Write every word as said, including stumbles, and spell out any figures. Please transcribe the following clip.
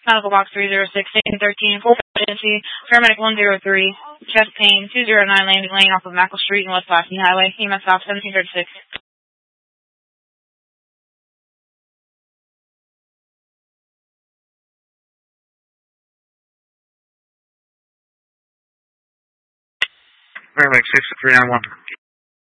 Medical box three zero six, station thirteen, full emergency, paramedic one zero three, chest pain, two zero nine, landing lane off of Mackle Street and West Blasney Highway, E M S stop seventeen thirty-six. Paramedic six three nine one.